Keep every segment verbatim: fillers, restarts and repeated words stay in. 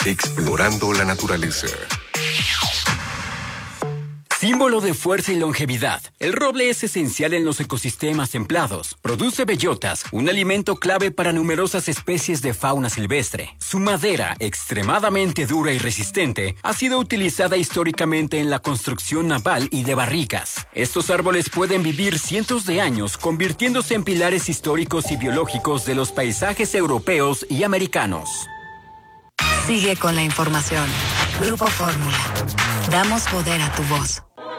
Explorando la naturaleza. Símbolo de fuerza y longevidad, el roble es esencial en los ecosistemas templados. Produce bellotas, un alimento clave para numerosas especies de fauna silvestre. Su madera, extremadamente dura y resistente, ha sido utilizada históricamente en la construcción naval y de barricas. Estos árboles pueden vivir cientos de años, convirtiéndose en pilares históricos y biológicos de los paisajes europeos y americanos. Sigue con la información. Grupo Fórmula. Damos poder a tu voz.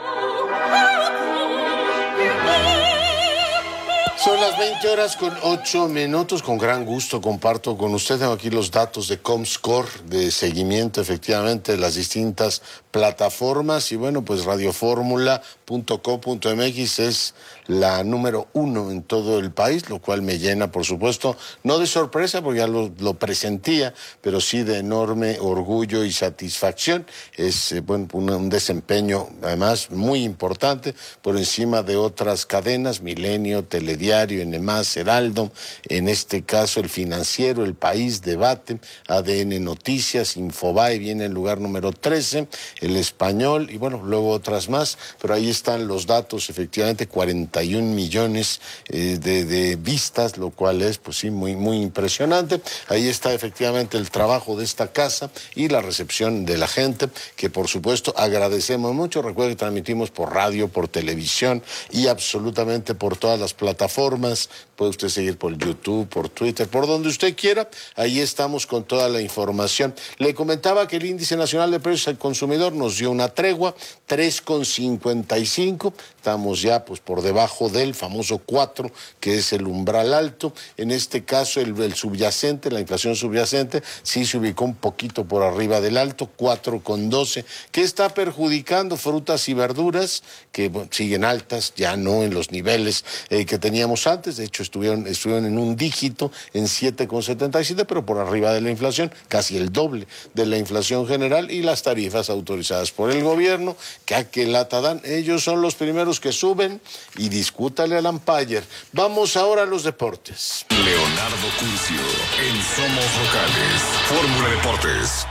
Son las veinte horas con ocho minutos. Con gran gusto comparto con usted. Tengo aquí los datos de Comscore, de seguimiento efectivamente de las distintas plataformas. Y bueno, pues radio fórmula punto com punto m x es la número uno en todo el país, lo cual me llena, por supuesto, no de sorpresa, porque ya lo, lo presentía, pero sí de enorme orgullo y satisfacción. Es eh, bueno, un, un desempeño, además, muy importante, por encima de otras cadenas, Milenio, Telediario, N más, Heraldo, en este caso El Financiero, El País, Debate, A D N Noticias, Infobae viene en lugar número trece, El Español, y bueno, luego otras más, pero ahí están los datos, efectivamente, cuarenta y un millones eh, de, de vistas, lo cual es, pues sí, muy, muy impresionante. Ahí está efectivamente el trabajo de esta casa y la recepción de la gente, que por supuesto agradecemos mucho. Recuerde que transmitimos por radio, por televisión y absolutamente por todas las plataformas. Puede usted seguir por YouTube, por Twitter, por donde usted quiera. Ahí estamos con toda la información. Le comentaba que el Índice Nacional de Precios al Consumidor nos dio una tregua, tres coma cincuenta y cinco. Estamos ya pues por debajo del famoso cuatro, que es el umbral alto. En este caso el, el subyacente, la inflación subyacente, sí se ubicó un poquito por arriba del alto, cuatro coma doce, que está perjudicando frutas y verduras, que bueno, siguen altas, ya no en los niveles eh, que teníamos antes. De hecho estuvieron, estuvieron en un dígito, en siete coma setenta y siete, pero por arriba de la inflación, casi el doble de la inflación general. Y las tarifas autorizadas por el gobierno, que a que lata dan, ellos son los primeros que suben, y discútale al umpire. Vamos ahora a los deportes. Leonardo Curcio, en Somos Locales, Fórmula Deportes.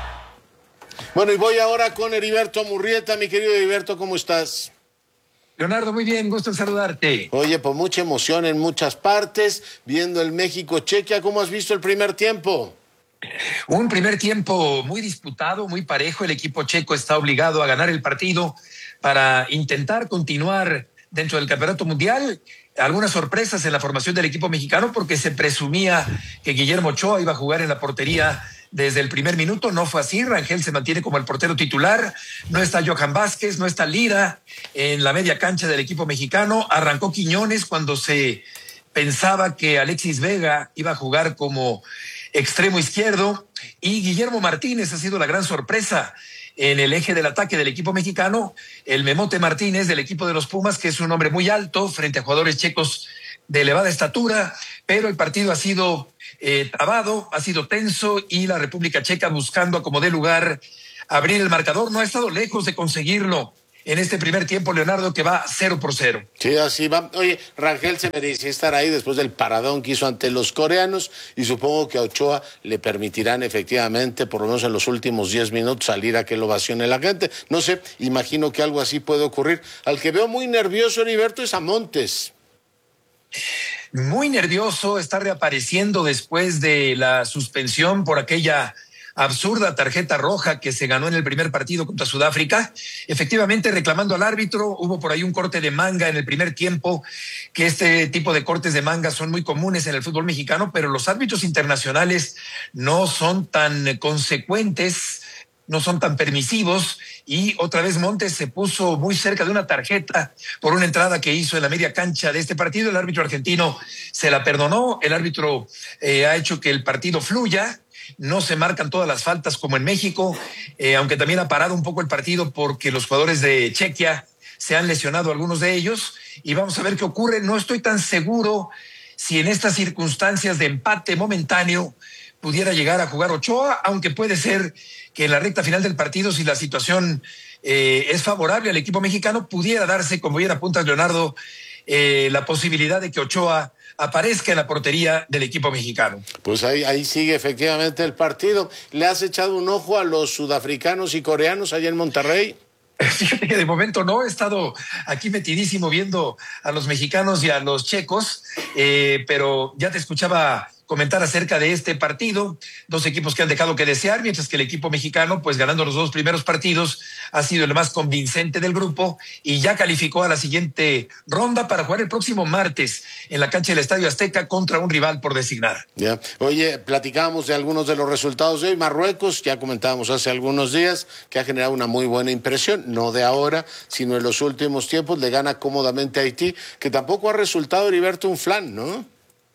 Bueno, y voy ahora con Heriberto Murrieta. Mi querido Heriberto, ¿cómo estás? Leonardo, muy bien, gusto en saludarte. Oye, pues mucha emoción en muchas partes, viendo el México-Chequia. ¿Cómo has visto el primer tiempo? Un primer tiempo muy disputado, muy parejo. El equipo checo está obligado a ganar el partido para intentar continuar dentro del Campeonato Mundial. Algunas sorpresas en la formación del equipo mexicano, porque se presumía que Guillermo Ochoa iba a jugar en la portería desde el primer minuto. No fue así. Rangel se mantiene como el portero titular. No está Johan Vázquez, no está Lira en la media cancha del equipo mexicano. Arrancó Quiñones cuando se pensaba que Alexis Vega iba a jugar como extremo izquierdo, y Guillermo Martínez ha sido la gran sorpresa en el eje del ataque del equipo mexicano. El Memote Martínez del equipo de los Pumas, que es un hombre muy alto frente a jugadores checos de elevada estatura, pero el partido ha sido eh, trabado, ha sido tenso, y la República Checa, buscando a como dé lugar abrir el marcador, no ha estado lejos de conseguirlo en este primer tiempo, Leonardo, que va cero por cero. Sí, así va. Oye, Rangel se merecía estar ahí después del paradón que hizo ante los coreanos, y supongo que a Ochoa le permitirán efectivamente, por lo menos en los últimos diez minutos, salir a que lo ovacione la gente. No sé, imagino que algo así puede ocurrir. Al que veo muy nervioso, Heriberto, es a Montes. Muy nervioso, está reapareciendo después de la suspensión por aquella absurda tarjeta roja que se ganó en el primer partido contra Sudáfrica. Efectivamente, reclamando al árbitro, hubo por ahí un corte de manga en el primer tiempo, que este tipo de cortes de manga son muy comunes en el fútbol mexicano, pero los árbitros internacionales no son tan consecuentes, no son tan permisivos, y otra vez Montes se puso muy cerca de una tarjeta por una entrada que hizo en la media cancha de este partido. El árbitro argentino se la perdonó. El árbitro eh, ha hecho que el partido fluya. No se marcan todas las faltas como en México, eh, aunque también ha parado un poco el partido porque los jugadores de Chequia se han lesionado, algunos de ellos, y vamos a ver qué ocurre. No estoy tan seguro si en estas circunstancias de empate momentáneo pudiera llegar a jugar Ochoa, aunque puede ser que en la recta final del partido, si la situación eh, es favorable al equipo mexicano, pudiera darse, como bien apuntas, Leonardo, eh, la posibilidad de que Ochoa aparezca en la portería del equipo mexicano. Pues ahí, ahí sigue efectivamente el partido. ¿Le has echado un ojo a los sudafricanos y coreanos allá en Monterrey? Fíjate que de momento no, he estado aquí metidísimo viendo a los mexicanos y a los checos, eh, pero ya te escuchaba comentar acerca de este partido, dos equipos que han dejado que desear, mientras que el equipo mexicano, pues ganando los dos primeros partidos, ha sido el más convincente del grupo y ya calificó a la siguiente ronda para jugar el próximo martes en la cancha del Estadio Azteca contra un rival por designar. Ya. Oye, platicábamos de algunos de los resultados de hoy. Marruecos, ya comentábamos hace algunos días, que ha generado una muy buena impresión, no de ahora, sino en los últimos tiempos, le gana cómodamente a Haití, que tampoco ha resultado, Heriberto, un flan, ¿no?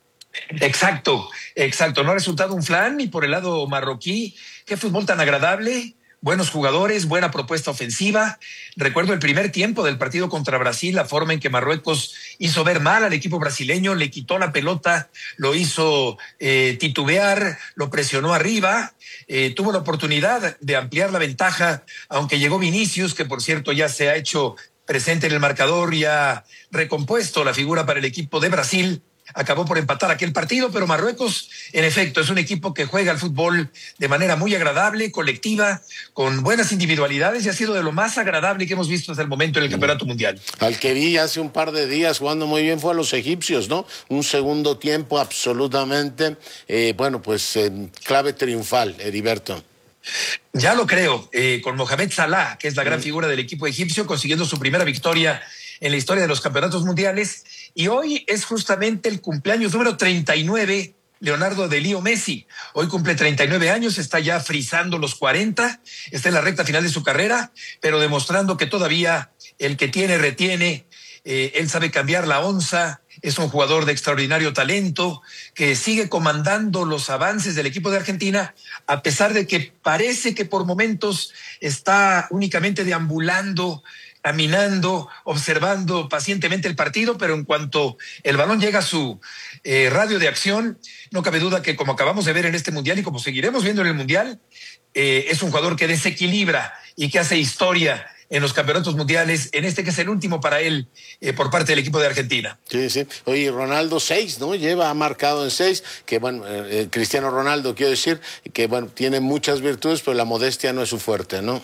Exacto, exacto. No ha resultado un flan y por el lado marroquí, qué fútbol tan agradable, buenos jugadores, buena propuesta ofensiva. Recuerdo el primer tiempo del partido contra Brasil, la forma en que Marruecos hizo ver mal al equipo brasileño, le quitó la pelota, lo hizo eh, titubear, lo presionó arriba, eh, tuvo la oportunidad de ampliar la ventaja, aunque llegó Vinicius, que por cierto ya se ha hecho presente en el marcador y ha recompuesto la figura para el equipo de Brasil. Acabó por empatar aquel partido, pero Marruecos, en efecto, es un equipo que juega al fútbol de manera muy agradable, colectiva, con buenas individualidades y ha sido de lo más agradable que hemos visto hasta el momento en el Campeonato Mundial. Al que vi hace un par de días jugando muy bien fue a los egipcios, ¿no? Un segundo tiempo absolutamente, eh, bueno, pues eh, clave triunfal, Heriberto. Ya lo creo, eh, con Mohamed Salah, que es la gran figura del equipo egipcio, consiguiendo su primera victoria en la historia de los campeonatos mundiales. Y hoy es justamente el cumpleaños número treinta y nueve, Leonardo de Lío Messi. Hoy cumple treinta y nueve años, está ya frisando los cuarenta, está en la recta final de su carrera, pero demostrando que todavía el que tiene, retiene. Eh, él sabe cambiar la onza, es un jugador de extraordinario talento, que sigue comandando los avances del equipo de Argentina, a pesar de que parece que por momentos está únicamente deambulando, caminando, observando pacientemente el partido, pero en cuanto el balón llega a su eh, radio de acción, no cabe duda que, como acabamos de ver en este Mundial y como seguiremos viendo en el Mundial, eh, es un jugador que desequilibra y que hace historia en los campeonatos mundiales, en este que es el último para él eh, por parte del equipo de Argentina. Sí, sí. Oye, Ronaldo seis, ¿no? Lleva, ha marcado en seis, que bueno, eh, Cristiano Ronaldo, quiero decir, que bueno, tiene muchas virtudes, pero la modestia no es su fuerte, ¿no?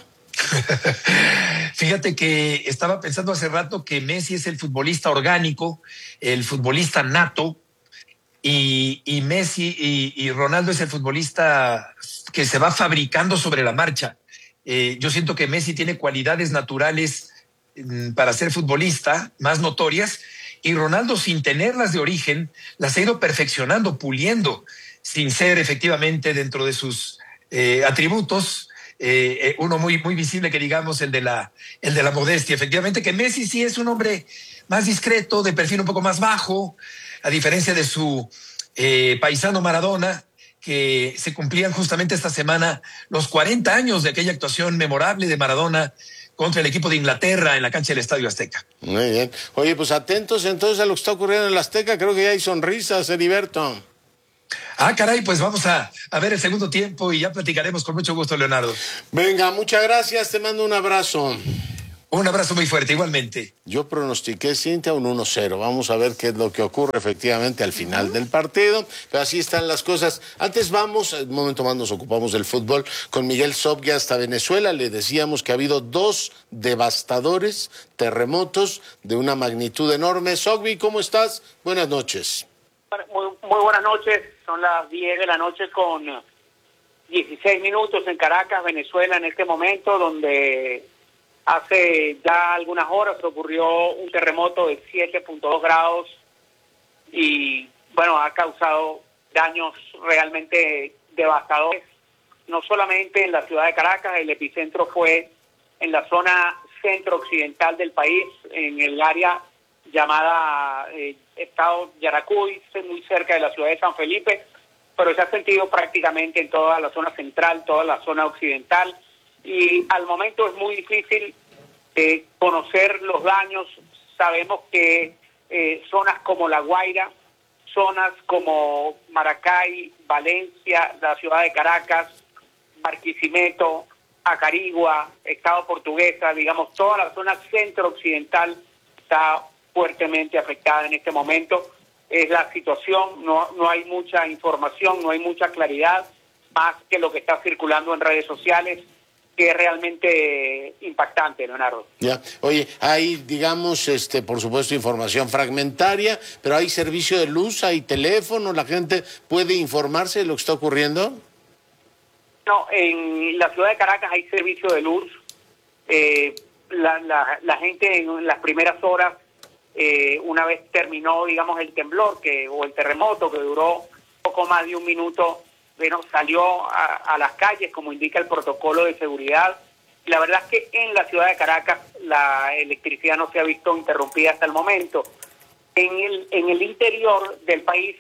Fíjate que estaba pensando hace rato que Messi es el futbolista orgánico, el futbolista nato, y, y Messi y, y Ronaldo es el futbolista que se va fabricando sobre la marcha. Eh, yo siento que Messi tiene cualidades naturales mm, para ser futbolista, más notorias, y Ronaldo, sin tenerlas de origen, las ha ido perfeccionando, puliendo, sin ser efectivamente dentro de sus eh, atributos. Eh, uno muy, muy visible que digamos el de la, el de la modestia. Efectivamente que Messi sí es un hombre más discreto, de perfil un poco más bajo, a diferencia de su eh, paisano Maradona, que se cumplían justamente esta semana los cuarenta años de aquella actuación memorable de Maradona contra el equipo de Inglaterra en la cancha del Estadio Azteca. Muy bien. Oye, pues atentos entonces a lo que está ocurriendo en el Azteca, creo que ya hay sonrisas, Heriberto. Ah, caray, pues vamos a, a ver el segundo tiempo y ya platicaremos con mucho gusto, Leonardo. Venga, muchas gracias, te mando un abrazo. Un abrazo muy fuerte, igualmente. Yo pronostiqué, Cintia, un uno cero. Vamos a ver qué es lo que ocurre efectivamente al final del partido. Pero así están las cosas. Antes vamos, un momento más nos ocupamos del fútbol, con Miguel Sopgui hasta Venezuela. Le decíamos que ha habido dos devastadores terremotos de una magnitud enorme. Sopgui, ¿cómo estás? Buenas noches. Muy, muy buenas noches. Son las diez de la noche con dieciséis minutos en Caracas, Venezuela, en este momento, donde hace ya algunas horas ocurrió un terremoto de siete punto dos grados y, bueno, ha causado daños realmente devastadores, no solamente en la ciudad de Caracas. El epicentro fue en la zona centro-occidental del país, en el área llamada eh, Estado Yaracuy, muy cerca de la ciudad de San Felipe, pero se ha sentido prácticamente en toda la zona central, toda la zona occidental, y al momento es muy difícil eh, conocer los daños. Sabemos que eh, zonas como La Guaira, zonas como Maracay, Valencia, la ciudad de Caracas, Barquisimeto, Acarigua, Estado Portuguesa, digamos, toda la zona centro-occidental está fuertemente afectada en este momento. Es la situación, no, no hay mucha información, no hay mucha claridad, más que lo que está circulando en redes sociales, que es realmente impactante, Leonardo. Ya, oye, hay, digamos, este, por supuesto, información fragmentaria, pero hay servicio de luz, hay teléfono, la gente puede informarse de lo que está ocurriendo. No, en la ciudad de Caracas hay servicio de luz. Eh, la, la, la gente en las primeras horas, eh, una vez terminó, digamos, el temblor que o el terremoto que duró poco más de un minuto, bueno, salió a, a las calles, como indica el protocolo de seguridad. La verdad es que en la ciudad de Caracas la electricidad no se ha visto interrumpida hasta el momento. En el, en el interior del país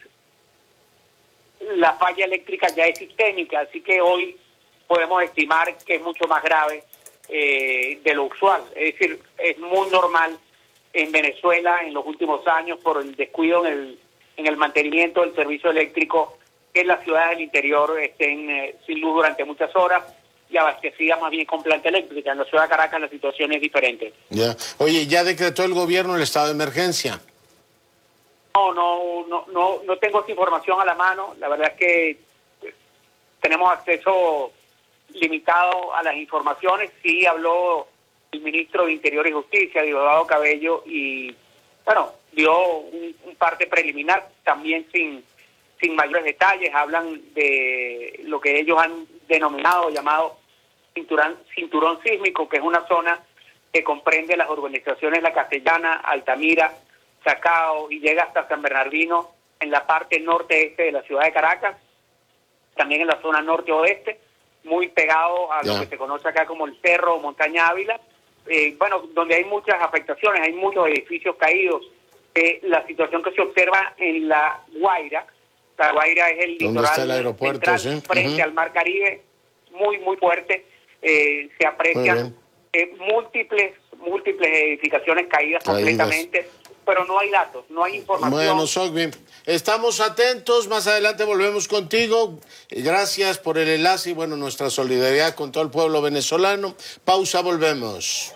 la falla eléctrica ya es sistémica, así que hoy podemos estimar que es mucho más grave eh, de lo usual. Es decir, es muy normal en Venezuela en los últimos años por el descuido en el, en el mantenimiento del servicio eléctrico, que las ciudades del interior estén eh, sin luz durante muchas horas y abastecidas más bien con planta eléctrica. En la ciudad de Caracas la situación es diferente. Ya. Oye, ¿ya decretó el gobierno el estado de emergencia? No, no, no, no, no tengo esa información a la mano. La verdad es que pues, tenemos acceso limitado a las informaciones. Sí habló el ministro de Interior y Justicia, Diosdado Cabello, y bueno, dio un, un parte preliminar, también sin sin mayores detalles. Hablan de lo que ellos han denominado, llamado cinturón, cinturón sísmico, que es una zona que comprende las urbanizaciones La Castellana, Altamira, Chacao y llega hasta San Bernardino en la parte norte-este de la ciudad de Caracas, también en la zona norte-oeste, muy pegado a lo yeah. que se conoce acá como el Cerro o Montaña Ávila, eh, bueno, donde hay muchas afectaciones, hay muchos edificios caídos. Eh, la situación que se observa en La Guaira, La Guaira es el ¿Dónde está el litoral aeropuerto, central, sí? frente Uh-huh. al Mar Caribe, muy, muy fuerte. Eh, se aprecian eh, múltiples, múltiples edificaciones caídas, caídas completamente, pero no hay datos, no hay información. Bueno, Sogbi, estamos atentos, más adelante volvemos contigo. Gracias por el enlace y bueno, nuestra solidaridad con todo el pueblo venezolano. Pausa, volvemos.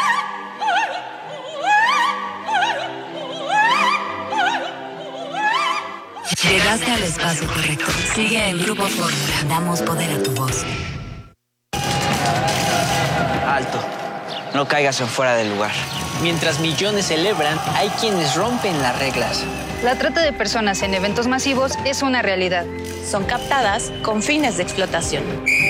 Llegaste al espacio correcto. Sigue en Grupo Fórmula. Damos poder a tu voz. Alto. No caigas en fuera del lugar. Mientras millones celebran, hay quienes rompen las reglas. La trata de personas en eventos masivos es una realidad. Son captadas con fines de explotación.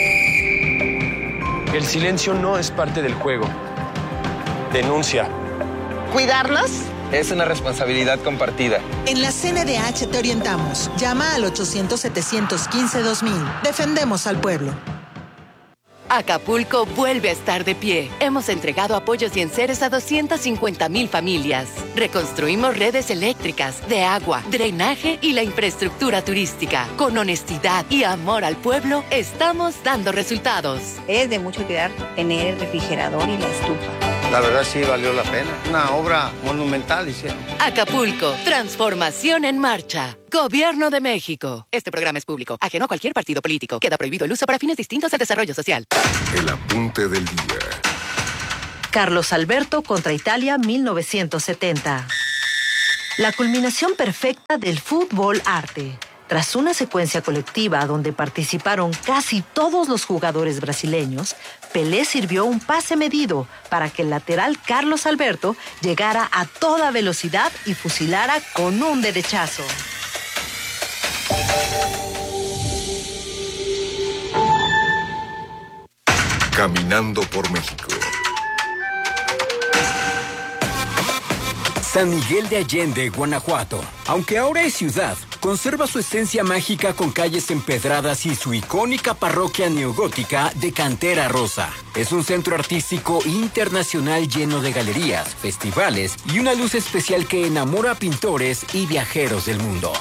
El silencio no es parte del juego. Denuncia. ¿Cuidarlos? Es una responsabilidad compartida. En la C N D H te orientamos. Llama al ochocientos, setecientos quince, dos mil. Defendemos al pueblo. Acapulco vuelve a estar de pie. Hemos entregado apoyos y enseres a doscientas cincuenta mil familias. Reconstruimos redes eléctricas, de agua, drenaje y la infraestructura turística. Con honestidad y amor al pueblo, estamos dando resultados. Es de mucho cuidar tener el refrigerador y la estufa. La verdad sí valió la pena. Una obra monumental hicieron. Acapulco, transformación en marcha. Gobierno de México. Este programa es público, ajeno a cualquier partido político. Queda prohibido el uso para fines distintos al desarrollo social. El apunte del día. Carlos Alberto contra Italia mil novecientos setenta. La culminación perfecta del fútbol arte. Tras una secuencia colectiva donde participaron casi todos los jugadores brasileños, Pelé sirvió un pase medido para que el lateral Carlos Alberto llegara a toda velocidad y fusilara con un derechazo. Caminando por México. San Miguel de Allende, Guanajuato. Aunque ahora es ciudad, conserva su esencia mágica con calles empedradas y su icónica parroquia neogótica de cantera rosa. Es un centro artístico internacional lleno de galerías, festivales y una luz especial que enamora a pintores y viajeros del mundo.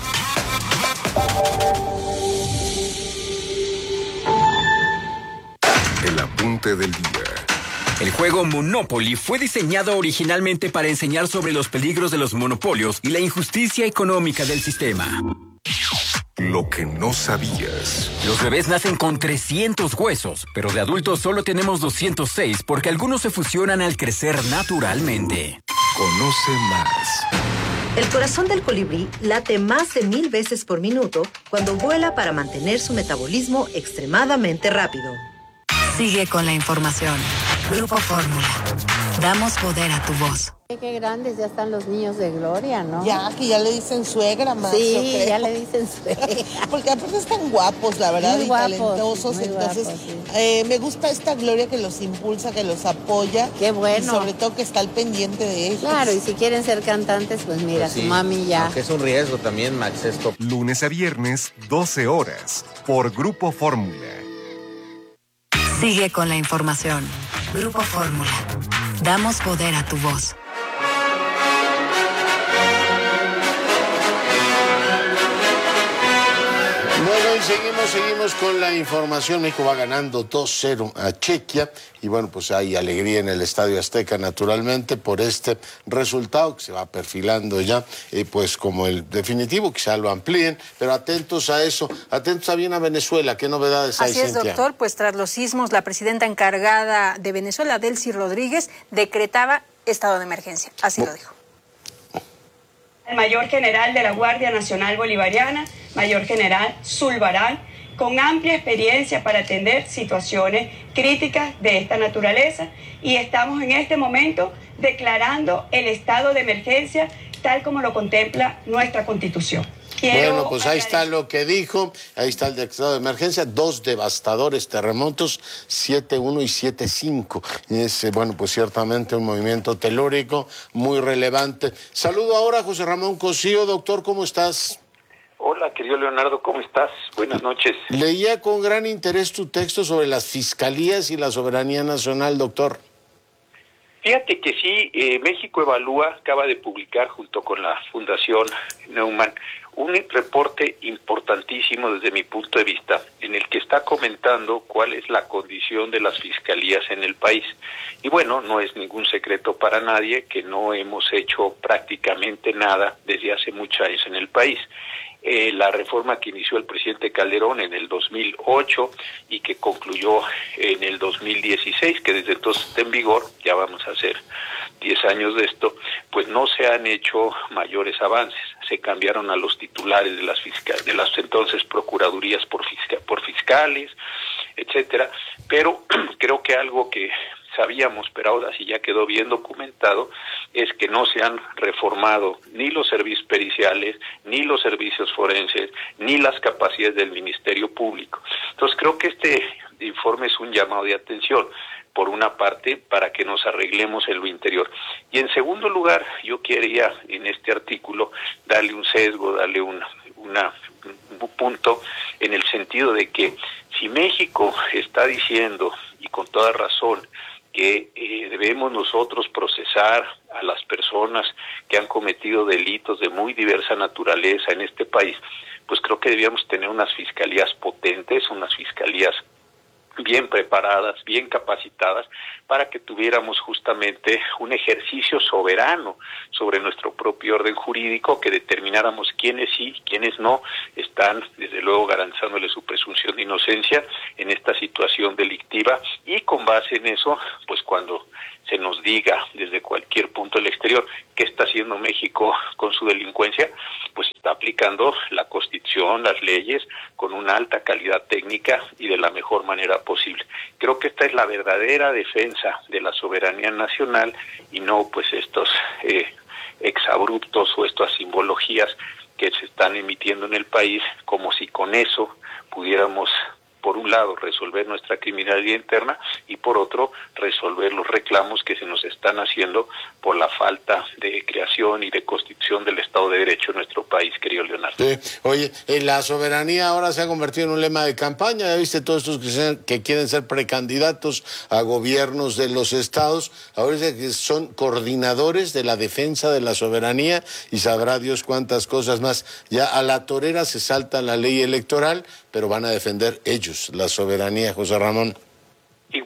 El apunte del día. El juego Monopoly fue diseñado originalmente para enseñar sobre los peligros de los monopolios y la injusticia económica del sistema. Lo que no sabías. Los bebés nacen con trescientos huesos, pero de adultos solo tenemos doscientos seis porque algunos se fusionan al crecer naturalmente. Conoce más. El corazón del colibrí late más de mil veces por minuto cuando vuela para mantener su metabolismo extremadamente rápido. Sigue con la información. Grupo Fórmula. Damos poder a tu voz. Qué grandes ya están los niños de Gloria, ¿no? Ya, que ya le dicen suegra más. Sí, ya le dicen suegra. Porque aparte están guapos, la verdad, muy y guapos, talentosos. muy Entonces, guapos, sí. eh, me gusta esta Gloria que los impulsa, que los apoya. Qué bueno. Y sobre todo que está al pendiente de ellos. Claro, y si quieren ser cantantes, pues mira, Pues sí, su mami ya. Aunque es un riesgo también, Max, esto. Lunes a viernes, doce horas, por Grupo Fórmula. Sigue con la información. Grupo Fórmula. Damos poder a tu voz. Bueno, y seguimos, seguimos con la información. México va ganando dos cero a Chequia. Y bueno, pues hay alegría en el Estadio Azteca, naturalmente, por este resultado que se va perfilando ya, eh, pues como el definitivo, quizá lo amplíen. Pero atentos a eso, atentos también a Venezuela. ¿Qué novedades hay, Así es, Cintia? doctor. Pues tras los sismos, la presidenta encargada de Venezuela, Delcy Rodríguez, decretaba estado de emergencia. Así Bo- lo dijo. El mayor general de la Guardia Nacional Bolivariana, mayor general Zulbarán, con amplia experiencia para atender situaciones críticas de esta naturaleza, y estamos en este momento declarando el estado de emergencia tal como lo contempla nuestra Constitución. Quiero Bueno, pues ahí está lo que dijo, ahí está el estado de emergencia, dos devastadores terremotos, siete uno y siete cinco. Y es, eh, bueno, pues ciertamente un movimiento telúrico muy relevante. Saludo ahora a José Ramón Cosío. Doctor, ¿cómo estás? Hola, querido Leonardo, ¿cómo estás? Buenas noches. Leía con gran interés tu texto sobre las fiscalías y la soberanía nacional, doctor. Fíjate que sí, eh, México Evalúa acaba de publicar junto con la Fundación Neumann un reporte importantísimo desde mi punto de vista, en el que está comentando cuál es la condición de las fiscalías en el país. Y bueno, no es ningún secreto para nadie que no hemos hecho prácticamente nada desde hace muchos años en el país. Eh, la reforma que inició el presidente Calderón en el dos mil ocho y que concluyó en el dos mil dieciséis, que desde entonces está en vigor, ya vamos a hacer diez años de esto, pues no se han hecho mayores avances. Se cambiaron a los titulares de las fiscal, de las entonces procuradurías por, fiscal, por fiscales, etcétera, pero creo que algo que sabíamos, pero ahora sí ya quedó bien documentado, es que no se han reformado ni los servicios periciales, ni los servicios forenses, ni las capacidades del Ministerio Público. Entonces creo que este informe es un llamado de atención, por una parte, para que nos arreglemos en lo interior. Y en segundo lugar, yo quería en este artículo darle un sesgo, darle una, una, un punto en el sentido de que si México está diciendo, y con toda razón, que eh, debemos nosotros procesar a las personas que han cometido delitos de muy diversa naturaleza en este país, pues creo que debíamos tener unas fiscalías potentes, unas fiscalías bien preparadas, bien capacitadas, para que tuviéramos justamente un ejercicio soberano sobre nuestro propio orden jurídico, que determináramos quiénes sí, quiénes no están, desde luego, garantizándole su presunción de inocencia en esta situación delictiva, y con base en eso, pues cuando se nos diga desde cualquier punto del exterior qué está haciendo México con su delincuencia, pues está aplicando la Constitución, las leyes, con una alta calidad técnica y de la mejor manera posible. Creo que esta es la verdadera defensa de la soberanía nacional, y no pues estos eh, exabruptos o estas simbologías que se están emitiendo en el país, como si con eso pudiéramos, por un lado, resolver nuestra criminalidad interna, y por otro, resolver los reclamos que se nos están haciendo por la falta de creación y de constitución del Estado de Derecho en nuestro país, querido Leonardo. Sí. Oye, eh, la soberanía ahora se ha convertido en un lema de campaña. Ya viste todos estos que, sean, que quieren ser precandidatos a gobiernos de los estados. Ahora dicen que son coordinadores de la defensa de la soberanía, y sabrá Dios cuántas cosas más. Ya a la torera se salta la ley electoral, pero van a defender ellos la soberanía, José Ramón. Igual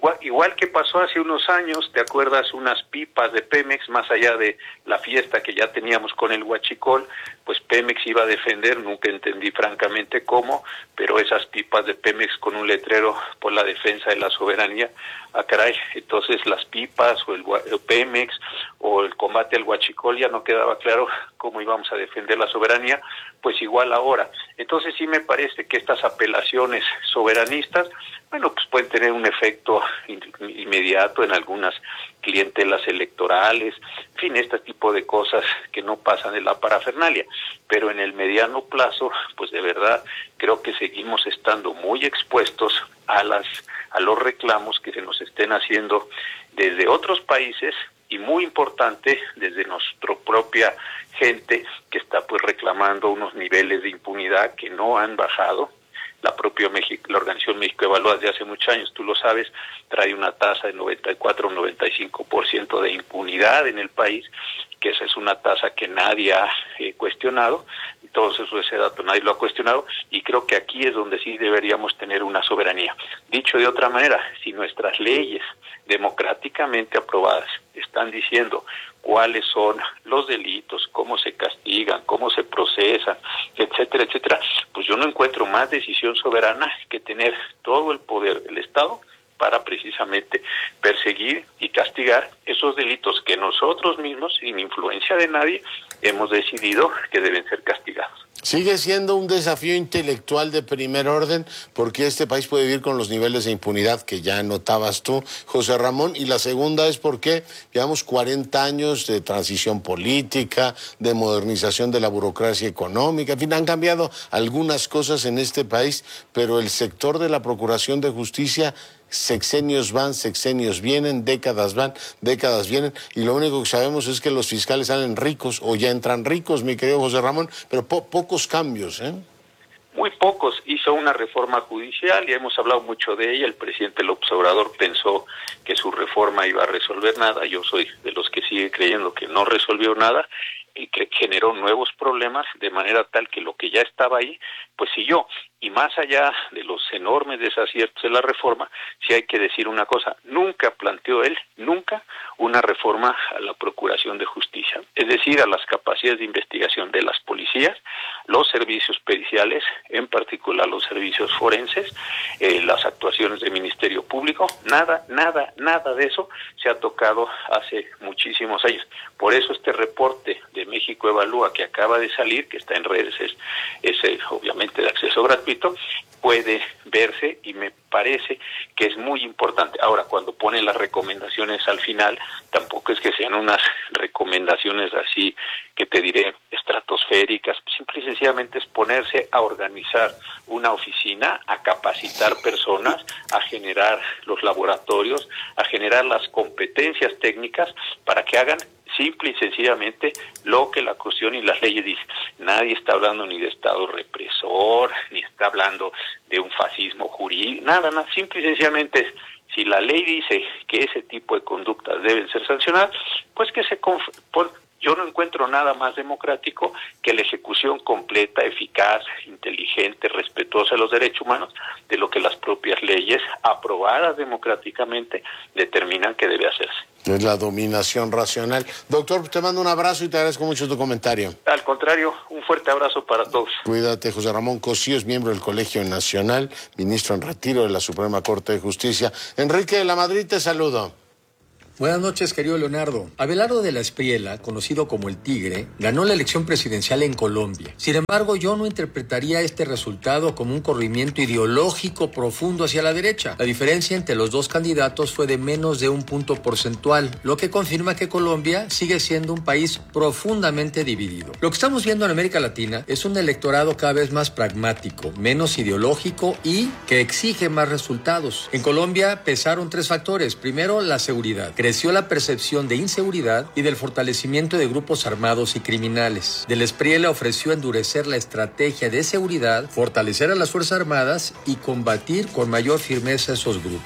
igual, igual que pasó hace unos años, ¿te acuerdas? Unas pipas de Pemex, más allá de la fiesta que ya teníamos con el huachicol, pues Pemex iba a defender, nunca entendí francamente cómo, pero esas pipas de Pemex con un letrero por la defensa de la soberanía, ah caray, entonces las pipas o el, el Pemex o el combate al huachicol ya no quedaba claro cómo íbamos a defender la soberanía, pues igual ahora. Entonces sí me parece que estas apelaciones soberanistas, bueno, pues pueden tener un efecto inmediato en algunas clientelas electorales, en fin, este tipo de cosas que no pasan de la parafernalia, pero en el mediano plazo, pues de verdad creo que seguimos estando muy expuestos a las a los reclamos que se nos estén haciendo desde otros países y muy importante desde nuestra propia gente que está pues reclamando unos niveles de impunidad que no han bajado. La propia México, la Organización México Evalúa desde hace muchos años, tú lo sabes, trae una tasa de noventa y cuatro a noventa y cinco por ciento de impunidad en el país, que esa es una tasa que nadie ha eh, cuestionado, entonces ese dato nadie lo ha cuestionado, y creo que aquí es donde sí deberíamos tener una soberanía. Dicho de otra manera, si nuestras leyes democráticamente aprobadas están diciendo cuáles son los delitos, cómo se castigan, cómo se procesan, etcétera, etcétera, pues yo no encuentro más decisión soberana que tener todo el poder del Estado para precisamente perseguir y castigar esos delitos que nosotros mismos, sin influencia de nadie, hemos decidido que deben ser castigados. Sigue siendo un desafío intelectual de primer orden, porque este país puede vivir con los niveles de impunidad que ya notabas tú, José Ramón, y la segunda es porque llevamos cuarenta años de transición política, de modernización de la burocracia económica, en fin, han cambiado algunas cosas en este país, pero el sector de la Procuración de Justicia, sexenios van, sexenios vienen, décadas van, décadas vienen, y lo único que sabemos es que los fiscales salen ricos o ya entran ricos, mi querido José Ramón, pero po pocos cambios, ¿eh? Muy pocos. Hizo una reforma judicial y hemos hablado mucho de ella. El presidente López Obrador pensó que su reforma iba a resolver nada. Yo soy de los que sigue creyendo que no resolvió nada y que generó nuevos problemas, de manera tal que lo que ya estaba ahí, pues siguió. Y más allá de los enormes desaciertos de la reforma, sí hay que decir una cosa, nunca planteó él, nunca, una reforma a la Procuración de Justicia, es decir, a las capacidades de investigación de las policías, los servicios periciales, en particular los servicios forenses, eh, las actuaciones del Ministerio Público, nada, nada, nada de eso se ha tocado hace muchísimos años. Por eso este reporte de México Evalúa que acaba de salir, que está en redes, es, es eh, obviamente de acceso gratuito, puede verse y me parece que es muy importante. Ahora, cuando pone las recomendaciones al final, tampoco es que sean unas recomendaciones así que te diré estratosféricas, simple y sencillamente es ponerse a organizar una oficina, a capacitar personas, a generar los laboratorios, a generar las competencias técnicas para que hagan simple y sencillamente lo que la Constitución y las leyes dicen. Nadie está hablando ni de Estado represor, ni está hablando de un fascismo jurídico, nada, nada, simple y sencillamente si la ley dice que ese tipo de conductas deben ser sancionadas, pues que se conf por, yo no encuentro nada más democrático que la ejecución completa, eficaz, inteligente, respetuosa de los derechos humanos, de lo que las propias leyes aprobadas democráticamente determinan que debe hacerse. Es la dominación racional. Doctor, te mando un abrazo y te agradezco mucho tu comentario. Al contrario, un fuerte abrazo para todos. Cuídate. José Ramón Cosío es miembro del Colegio Nacional, ministro en retiro de la Suprema Corte de Justicia. Enrique de la Madrid, te saludo. Buenas noches, querido Leonardo. Abelardo de la Espriella, conocido como el Tigre, ganó la elección presidencial en Colombia. Sin embargo, yo no interpretaría este resultado como un corrimiento ideológico profundo hacia la derecha. La diferencia entre los dos candidatos fue de menos de un punto porcentual, lo que confirma que Colombia sigue siendo un país profundamente dividido. Lo que estamos viendo en América Latina es un electorado cada vez más pragmático, menos ideológico y que exige más resultados. En Colombia pesaron tres factores. Primero, la seguridad. Creció la percepción de inseguridad y del fortalecimiento de grupos armados y criminales. De la Espriella ofreció endurecer la estrategia de seguridad, fortalecer a las Fuerzas Armadas y combatir con mayor firmeza esos grupos.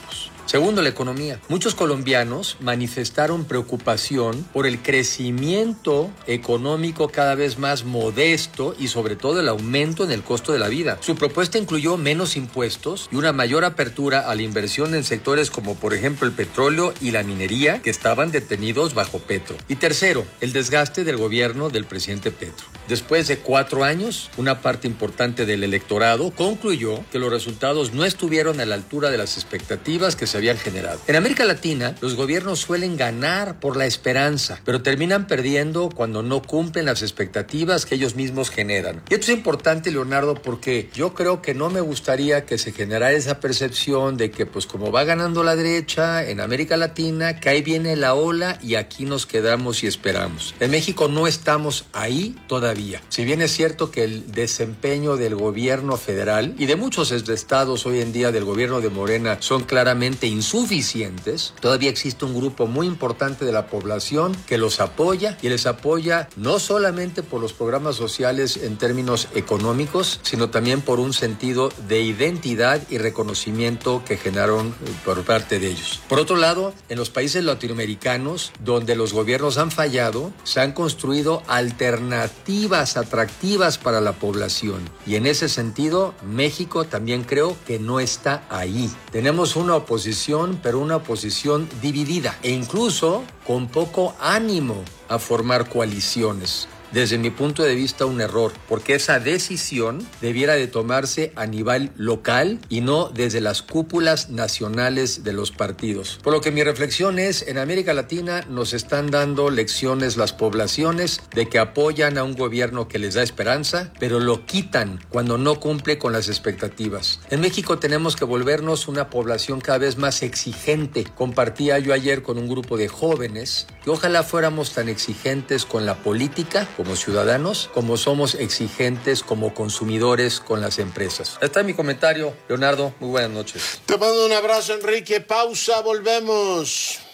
Segundo, la economía. Muchos colombianos manifestaron preocupación por el crecimiento económico cada vez más modesto y sobre todo el aumento en el costo de la vida. Su propuesta incluyó menos impuestos y una mayor apertura a la inversión en sectores como por ejemplo el petróleo y la minería, que estaban detenidos bajo Petro. Y tercero, el desgaste del gobierno del presidente Petro. Después de cuatro años, una parte importante del electorado concluyó que los resultados no estuvieron a la altura de las expectativas que se habían generado. En América Latina, los gobiernos suelen ganar por la esperanza, pero terminan perdiendo cuando no cumplen las expectativas que ellos mismos generan. Y esto es importante, Leonardo, porque yo creo que no me gustaría que se generara esa percepción de que, pues, como va ganando la derecha en América Latina, que ahí viene la ola y aquí nos quedamos y esperamos. En México no estamos ahí todavía. Si bien es cierto que el desempeño del gobierno federal y de muchos estados hoy en día del gobierno de Morena son claramente insuficientes, todavía existe un grupo muy importante de la población que los apoya y les apoya no solamente por los programas sociales en términos económicos, sino también por un sentido de identidad y reconocimiento que generaron por parte de ellos. Por otro lado, en los países latinoamericanos, donde los gobiernos han fallado, se han construido alternativas atractivas para la población. Y en ese sentido, México también creo que no está ahí. Tenemos una oposición, pero una oposición dividida e incluso con poco ánimo a formar coaliciones. Desde mi punto de vista, un error, porque esa decisión debiera de tomarse a nivel local y no desde las cúpulas nacionales de los partidos. Por lo que mi reflexión es, en América Latina nos están dando lecciones las poblaciones de que apoyan a un gobierno que les da esperanza, pero lo quitan cuando no cumple con las expectativas. En México tenemos que volvernos una población cada vez más exigente. Compartía yo ayer con un grupo de jóvenes que ojalá fuéramos tan exigentes con la política como ciudadanos, como somos exigentes como consumidores con las empresas. Este es mi comentario, Leonardo. Muy buenas noches. Te mando un abrazo, Enrique. Pausa, volvemos.